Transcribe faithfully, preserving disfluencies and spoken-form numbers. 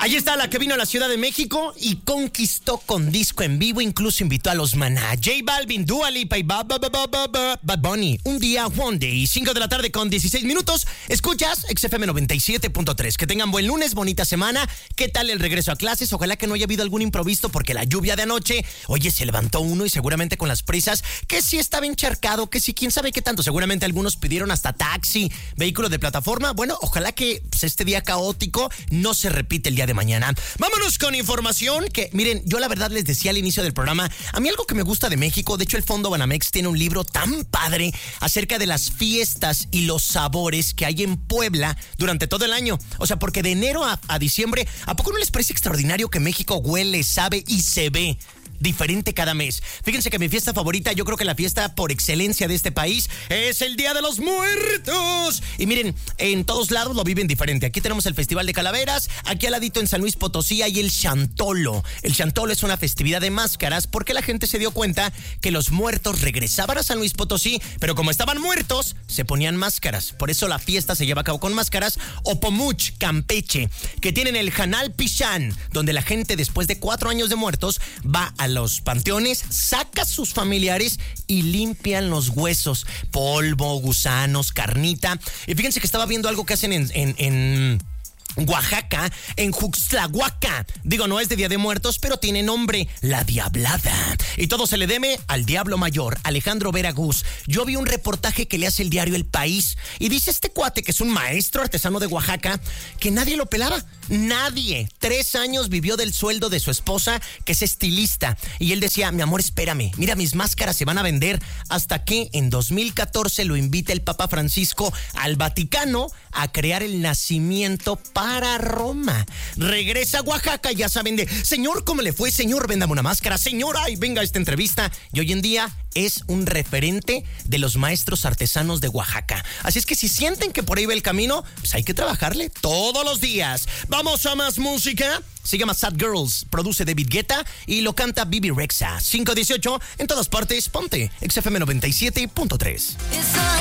Ahí está la que vino a la Ciudad de México y conquistó con disco en vivo, incluso invitó a los Maná, J Balvin, Dua Lipa y Bad, Bad, Bad, Bad, Bad, Bad Bunny. Un día, one day, cinco de la tarde con dieciséis minutos. Escuchas X F M noventa y siete punto tres. Que tengan buen lunes, bonita semana. ¿Qué tal el regreso a clases? Ojalá que no haya habido algún imprevisto porque la lluvia de anoche, oye, se levantó uno y seguramente con las prisas, que sí estaba encharcado, que sí, quién sabe qué tanto. Seguramente algunos pidieron hasta taxi, vehículo de plataforma. Bueno, ojalá que pues, este día caótico no se repite el día de mañana. Vámonos con información que, miren, yo la verdad les decía al inicio del programa, a mí algo que me gusta de México, de hecho el Fondo Banamex tiene un libro tan padre acerca de las fiestas y los sabores que hay en Puebla durante todo el año. O sea, porque de enero a, a diciembre, ¿a poco no les parece extraordinario que México huele, sabe y se ve diferente cada mes? Fíjense que mi fiesta favorita, yo creo que la fiesta por excelencia de este país, es el Día de los Muertos. Y miren, en todos lados lo viven diferente. Aquí tenemos el Festival de Calaveras, aquí al ladito en San Luis Potosí hay el Chantolo. El Chantolo es una festividad de máscaras porque la gente se dio cuenta que los muertos regresaban a San Luis Potosí, pero como estaban muertos, se ponían máscaras. Por eso la fiesta se lleva a cabo con máscaras. O Pomuch, Campeche, que tienen el Janal Pichán, donde la gente después de cuatro años de muertos va a los panteones, saca a sus familiares y limpian los huesos, polvo, gusanos, carnita. Y fíjense que estaba viendo algo que hacen en, en, en Oaxaca, en Juxtlahuaca. Digo, no es de Día de Muertos, pero tiene nombre, la Diablada. Y todo se le debe al Diablo Mayor, Alejandro Veragús. Yo vi un reportaje que le hace el diario El País y dice este cuate, que es un maestro artesano de Oaxaca, que nadie lo pelaba. Nadie. Tres años vivió del sueldo de su esposa, que es estilista. Y él decía, mi amor, espérame, mira, mis máscaras se van a vender. Hasta que en dos mil catorce lo invita el Papa Francisco al Vaticano a crear el nacimiento para Roma. Regresa a Oaxaca, ya saben de, señor, ¿cómo le fue? Señor, véndame una máscara. Señor, ay, venga a esta entrevista. Y hoy en día es un referente de los maestros artesanos de Oaxaca. Así es que si sienten que por ahí va el camino, pues hay que trabajarle todos los días. Vamos a más música. Se llama Sad Girls, produce David Guetta y lo canta Bibi Rexha. cinco dieciocho, en todas partes, ponte X F M noventa y siete punto tres.